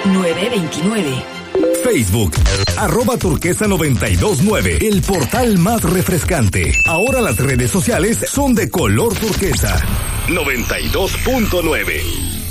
929. Facebook, @turquesa929, el portal más refrescante. Ahora las redes sociales son de color turquesa. 92.9.